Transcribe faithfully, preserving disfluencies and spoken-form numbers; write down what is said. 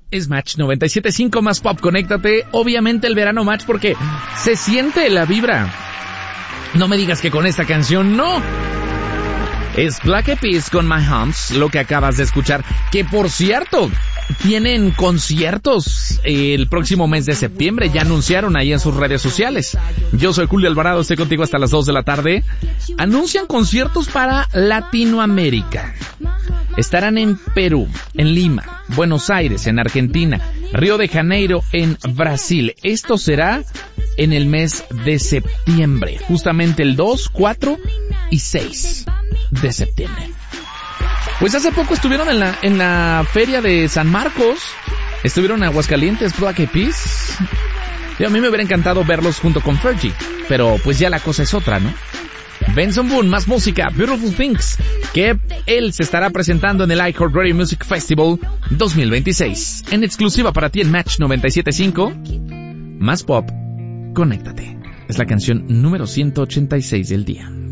es Match noventa y siete punto cinco más pop, conéctate. Obviamente el verano Match porque se siente la vibra. No me digas que con esta canción no. Es Black Eyed Peas con My Humps, lo que acabas de escuchar, que por cierto, tienen conciertos el próximo mes de septiembre, ya anunciaron ahí en sus redes sociales. Yo soy Julio Alvarado, estoy contigo hasta las dos de la tarde. Anuncian conciertos para Latinoamérica. Estarán en Perú, en Lima, Buenos Aires, en Argentina, Río de Janeiro, en Brasil. Esto será en el mes de septiembre, justamente el dos, cuatro y seis de septiembre. Pues hace poco estuvieron en la en la feria de San Marcos, estuvieron en Aguascalientes, Black Eyed Peas. Y a mí me hubiera encantado verlos junto con Fergie, pero pues ya la cosa es otra, ¿no? Benson Boone, más música, Beautiful Things, que él se estará presentando en el iHeartRadio Music Festival dos mil veintiséis, en exclusiva para ti en Match noventa y siete punto cinco, más pop, conéctate. Es la canción número ciento ochenta y seis del día.